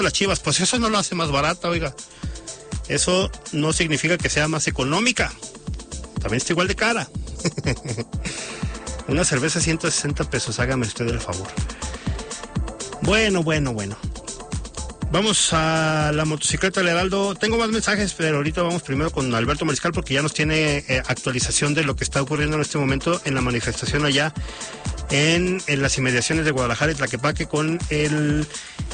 las Chivas. Pues eso no lo hace más barata, oiga. Eso no significa que sea más económica. También está igual de cara. Una cerveza 160 pesos, hágame usted el favor. Bueno. Vamos a la motocicleta del Heraldo. Tengo más mensajes, pero ahorita vamos primero con Alberto Mariscal porque ya nos tiene actualización de lo que está ocurriendo en este momento en la manifestación allá en las inmediaciones de Guadalajara y Tlaquepaque con el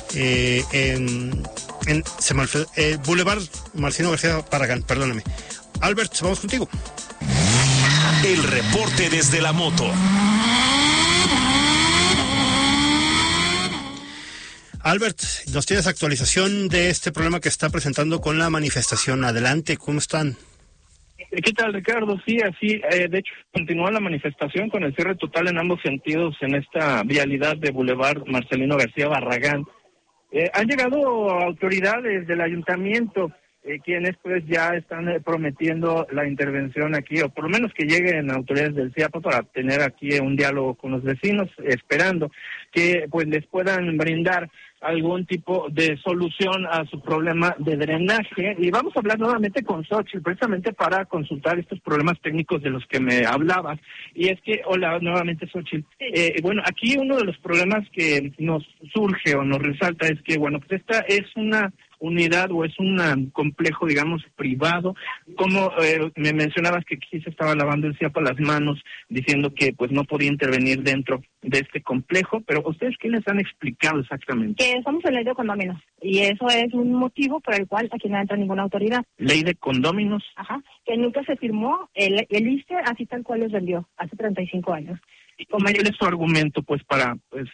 Boulevard Marcelino García Barragán, perdóname. Albert, vamos contigo. El reporte desde la moto. Albert, nos tienes actualización de este problema que está presentando con la manifestación. Adelante, ¿cómo están? ¿Qué tal, Ricardo? Sí, así, de hecho, continúa la manifestación con el cierre total en ambos sentidos en esta vialidad de Boulevard Marcelino García Barragán. Han llegado autoridades del ayuntamiento, quienes pues ya están prometiendo la intervención aquí, o por lo menos que lleguen autoridades del CIAPA para tener aquí un diálogo con los vecinos, esperando que pues les puedan brindar algún tipo de solución a su problema de drenaje. Y vamos a hablar nuevamente con Xochitl, precisamente para consultar estos problemas técnicos de los que me hablabas. Y es que, hola, nuevamente Xochitl. Bueno, aquí uno de los problemas que nos surge o nos resalta es que, bueno, pues esta es una unidad o es un complejo, digamos, privado. Como me mencionabas que aquí se estaba lavando el CIAPA las manos, diciendo que pues no podía intervenir dentro de este complejo, pero ¿ustedes qué les han explicado exactamente? Que somos en ley de condóminos, y eso es un motivo por el cual aquí no entra ninguna autoridad. ¿Ley de condóminos? Ajá, que nunca se firmó, el ISSSTE así tal cual los vendió, hace 35 años. ¿Cuál es su argumento, pues, para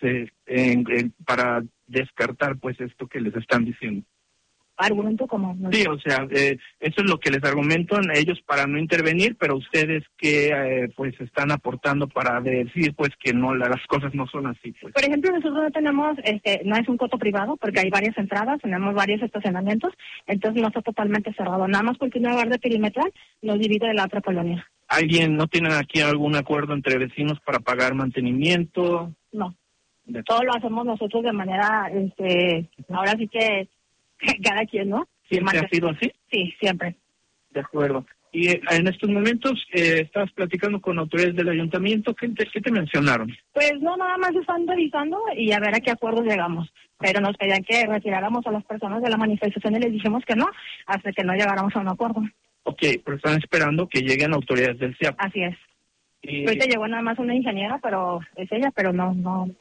descartar, pues, esto que les están diciendo? ¿Argumento como? No. Sí, o sea, eso es lo que les argumentan ellos para no intervenir, pero ustedes que pues están aportando para decir pues que no, las cosas no son así. Pues. Por ejemplo, nosotros no tenemos, no es un coto privado porque hay varias entradas, tenemos varios estacionamientos, entonces no está totalmente cerrado, nada más porque una barra perimetral nos divide de la otra colonia. ¿Alguien no tienen aquí algún acuerdo entre vecinos para pagar mantenimiento? No, todo lo hacemos nosotros de manera, ahora sí que cada quien, ¿no? ¿Siempre ha sido así? Sí, siempre. De acuerdo. Y en estos momentos estabas platicando con autoridades del ayuntamiento, ¿qué te mencionaron? Pues no, nada más están revisando y a ver a qué acuerdos llegamos. Pero nos pedían que retiráramos a las personas de la manifestación y les dijimos que no, hasta que no llegáramos a un acuerdo. Ok, pero están esperando que lleguen autoridades del CIAP. Así es. Ahorita llegó nada más una ingeniera, pero es ella, pero no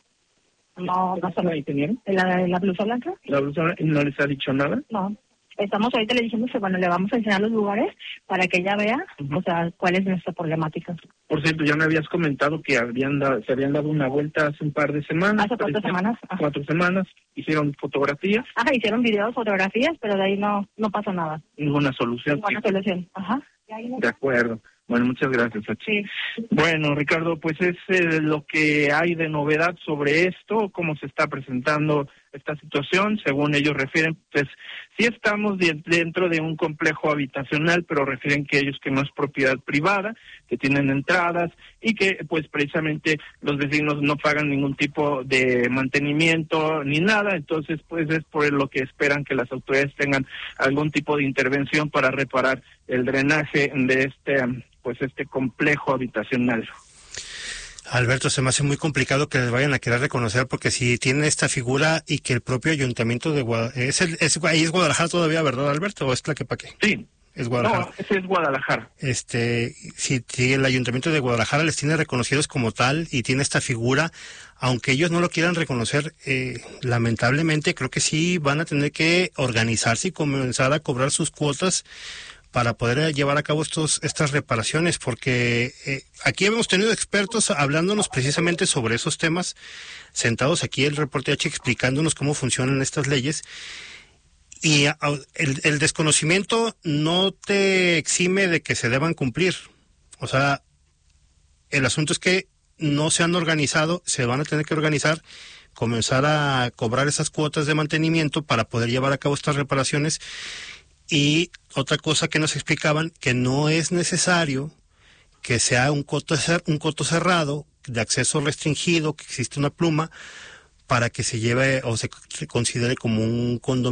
son la ingeniera. ¿La blusa blanca? ¿La blusa blanca no les ha dicho nada? No. Estamos ahorita le dijimos que bueno, le vamos a enseñar los lugares para que ella vea, o sea, cuál es nuestra problemática. Por cierto, ya me habías comentado que se habían dado una vuelta hace un par de semanas. Hace 4 semanas. Ajá. 4 semanas, hicieron fotografías. Ajá, hicieron videos, fotografías, pero de ahí no pasó nada. Ninguna solución. Ninguna solución, ajá. De acuerdo. Bueno, muchas gracias, Xochitl. Sí. Bueno, Ricardo, pues es lo que hay de novedad sobre esto, cómo se está presentando esta situación. Según ellos refieren, pues sí estamos dentro de un complejo habitacional, pero refieren que ellos que no es propiedad privada, que tienen entradas y que pues precisamente los vecinos no pagan ningún tipo de mantenimiento ni nada. Entonces pues es por lo que esperan que las autoridades tengan algún tipo de intervención para reparar el drenaje de este complejo habitacional. Alberto, se me hace muy complicado que les vayan a querer reconocer, porque si tienen esta figura y que el propio ayuntamiento de Guadalajara, ahí es Guadalajara todavía, ¿verdad, Alberto? ¿O es Tlaquepaque? Sí. Es Guadalajara. No, ese es Guadalajara. Si el ayuntamiento de Guadalajara les tiene reconocidos como tal y tiene esta figura, aunque ellos no lo quieran reconocer, lamentablemente creo que sí van a tener que organizarse y comenzar a cobrar sus cuotas para poder llevar a cabo estas reparaciones, porque aquí hemos tenido expertos hablándonos precisamente sobre esos temas, sentados aquí el reporte H explicándonos cómo funcionan estas leyes, y el desconocimiento no te exime de que se deban cumplir. O sea, el asunto es que no se han organizado, se van a tener que organizar, comenzar a cobrar esas cuotas de mantenimiento para poder llevar a cabo estas reparaciones. Y otra cosa que nos explicaban, que no es necesario que sea un coto cerrado, de acceso restringido, que existe una pluma, para que se lleve o se considere como un condominio